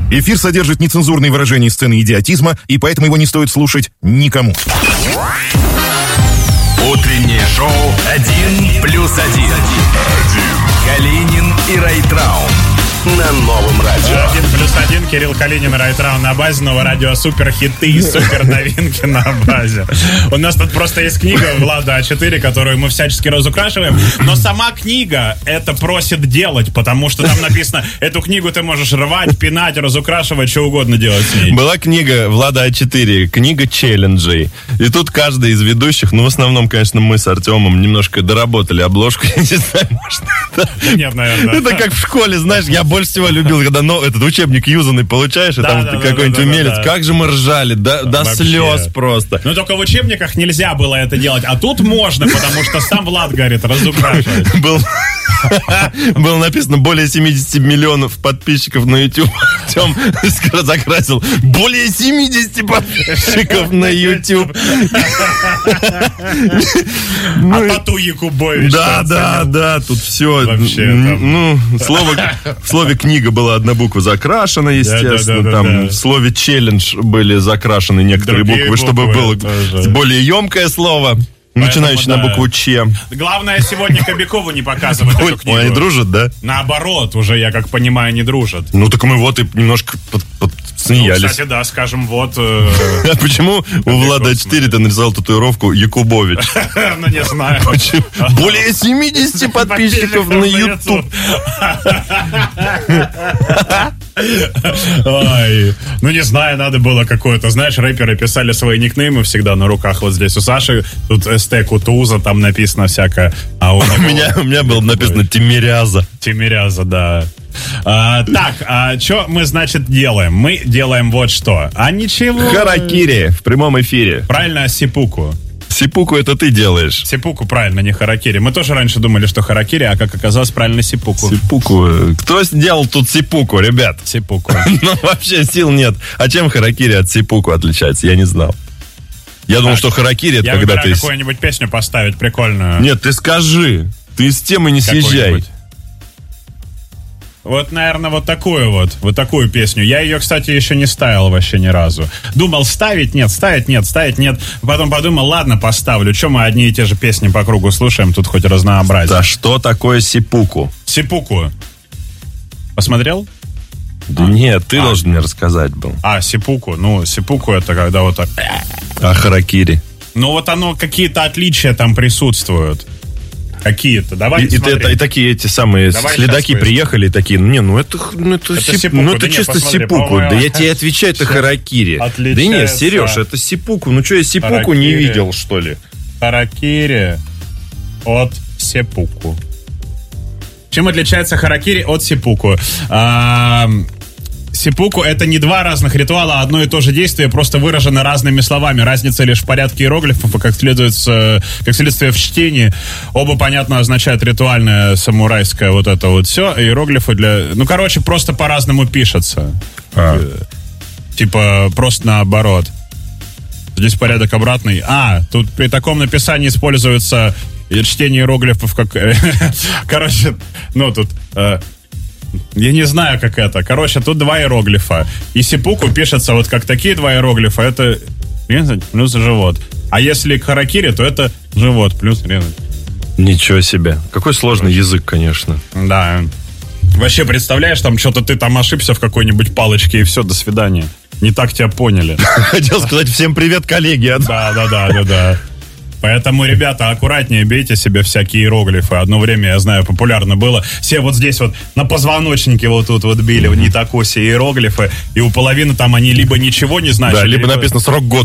Эфир содержит нецензурные выражения и сцены идиотизма, и поэтому его не стоит слушать никому. Утреннее шоу «1+1». Калинин и Райтрау на новом радио. 1+1, Кирилл Калинин, Райтрау на базе, новое радио, супер хиты и супер новинки на базе. У нас тут просто есть книга Влада А4, которую мы всячески разукрашиваем, но сама книга это просит делать, потому что там написано, эту книгу ты можешь рвать, пинать, разукрашивать, что угодно делать с ней. Была книга Влада А4, книга челленджей. И тут каждый из ведущих, ну в основном, конечно, мы с Артемом немножко доработали обложку. Я не знаю, может это... Нет, наверное. Это как в школе, знаешь, я больше всего любил, когда этот учебник юзанный получаешь, и там какой-нибудь умелец. Как же мы ржали, до слез просто. Но только в учебниках нельзя было это делать, а тут можно, потому что сам Влад говорит, разукрашивать. Было написано более 70 миллионов подписчиков на YouTube. Артем закрасил более 70 подписчиков на YouTube. А Тату Якубович. Да, тут все. Вообще, ну, в слове книга была одна буква закрашена, естественно. Там в слове челлендж были закрашены некоторые буквы, чтобы было более емкое слово. Начинающий на букву Ч. Главное сегодня Кобякову не показывать эту книгу. Они дружат, да? Наоборот, уже, я как понимаю, не дружат. Ну, так мы вот и немножко смеялись. Ну, кстати, да, скажем, вот... А почему у Влада А4 ты нарисовал татуировку Якубович? Ну, не знаю. Более 70 подписчиков на YouTube. Ой, ну не знаю, надо было какое-то, знаешь, рэперы писали свои никнеймы всегда на руках, вот здесь у Саши, тут СТ Кутуза, там написано всякое, а у меня было написано Тимиряза. Тимиряза, да. Так, что мы, значит, делаем? Мы делаем вот что. А ничего... Харакири в прямом эфире. Правильно, сипуку. Сипуку это ты делаешь. Сипуку, правильно, не харакири. Мы тоже раньше думали, что харакири, а как оказалось, правильно сипуку. Сипуку. Кто сделал тут сипуку, ребят? Сипуку. Ну, вообще сил нет. А чем харакири от сипуку отличается? Я не знал. Я думал, что харакири это когда ты... Я какую-нибудь песню поставить прикольную. Нет, ты скажи. Ты с темы не съезжай. Вот, наверное, вот такую песню. Я ее, кстати, еще не ставил вообще ни разу. Думал, ставить нет. Потом подумал, ладно, поставлю. Че мы одни и те же песни по кругу слушаем, тут хоть разнообразие. Да что такое сипуку? Сипуку. Посмотрел? Да нет, ты должен мне рассказать был. Сипуку. Ну, сипуку это когда вот так... А харакири? Ну, вот оно, какие-то отличия там присутствуют. Какие-то, давайте смотреть. И такие эти самые следаки приехали, и такие, это чисто сипуку. Да я тебе отвечаю, это харакири. Да нет, Сереж, это сипуку. Ну что, я сипуку не видел, что ли? Харакири от сипуку. Чем отличается харакири от сипуку? Сипуку — это не два разных ритуала, а одно и то же действие, просто выражено разными словами. Разница лишь в порядке иероглифов, и как следствие в чтении. Оба, понятно, означают ритуальное, самурайское вот это вот все. Иероглифы для... Ну, короче, просто по-разному пишется. Типа, просто наоборот. Здесь порядок обратный. Тут при таком написании используется чтение иероглифов как... Короче, тут... Я не знаю, как это. Короче, тут два иероглифа. И сипуку пишется вот как такие два иероглифа. Это резать плюс живот. А если харакири, то это живот плюс резать. Ничего себе. Какой сложный язык, конечно. Да. Вообще, представляешь, там что-то ты там ошибся в какой-нибудь палочке, и все, до свидания. Не так тебя поняли. Хотел сказать всем привет, коллеги. Да. Поэтому, ребята, аккуратнее бейте себе всякие иероглифы. Одно время, я знаю, популярно было. Все вот здесь вот на позвоночнике вот тут вот били в нитокосе иероглифы, и у половины там они либо ничего не значили, либо написано срок года.